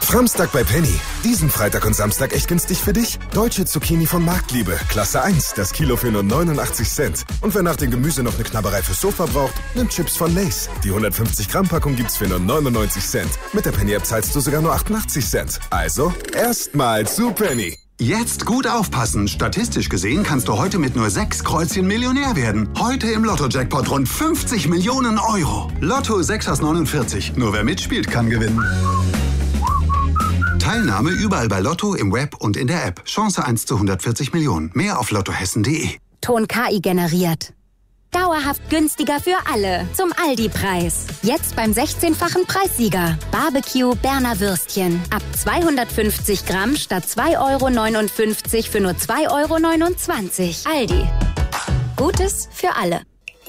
Framstag bei Penny. Diesen Freitag und Samstag echt günstig für dich. Deutsche Zucchini von Marktliebe. Klasse 1. Das Kilo für nur 89 Cent. Und wer nach dem Gemüse noch eine Knabberei fürs Sofa braucht, nimmt Chips von Lay's. Die 150 Gramm Packung gibt's für nur 99 Cent. Mit der Penny-App zahlst du sogar nur 88 Cent. Also, erstmal zu Penny. Jetzt gut aufpassen. Statistisch gesehen kannst du heute mit nur 6 Kreuzchen Millionär werden. Heute im Lotto-Jackpot rund 50 Millionen Euro. Lotto 6 aus 49. Nur wer mitspielt, kann gewinnen. Teilnahme überall bei Lotto, im Web und in der App. Chance 1 zu 140 Millionen. Mehr auf lottohessen.de. Ton KI generiert. Dauerhaft günstiger für alle. Zum Aldi-Preis. Jetzt beim 16-fachen Preissieger. Barbecue Berner Würstchen. Ab 250 Gramm statt 2,59 € für nur 2,29 €. Aldi. Gutes für alle.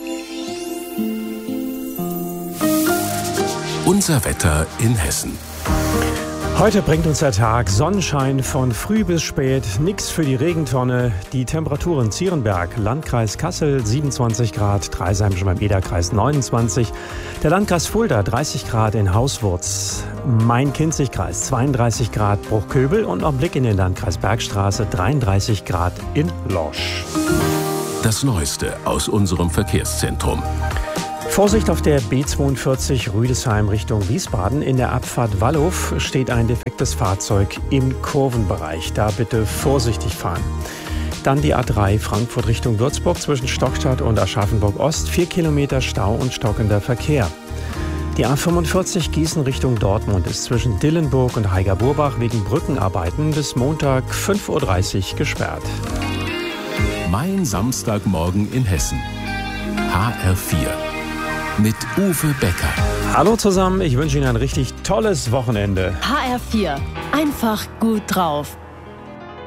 Unser Wetter in Hessen. Heute bringt uns der Tag Sonnenschein von früh bis spät, nix für die Regentonne. Die Temperaturen Zierenberg, Landkreis Kassel 27 Grad, Dreisheim schon beim Ederkreis 29, der Landkreis Fulda 30 Grad in Hauswurz, Main-Kinzig-Kreis 32 Grad Bruchköbel und noch ein Blick in den Landkreis Bergstraße 33 Grad in Lorsch. Das Neueste aus unserem Verkehrszentrum. Vorsicht auf der B42 Rüdesheim Richtung Wiesbaden. In der Abfahrt Wallow steht ein defektes Fahrzeug im Kurvenbereich. Da bitte vorsichtig fahren. Dann die A3 Frankfurt Richtung Würzburg zwischen Stockstadt und Aschaffenburg Ost. 4 Kilometer Stau und stockender Verkehr. Die A45 Gießen Richtung Dortmund ist zwischen Dillenburg und Heiger-Burbach wegen Brückenarbeiten bis Montag 5:30 Uhr gesperrt. Mein Samstagmorgen in Hessen. HR4. Mit Uwe Becker. Hallo zusammen, ich wünsche Ihnen ein richtig tolles Wochenende. HR4. Einfach gut drauf.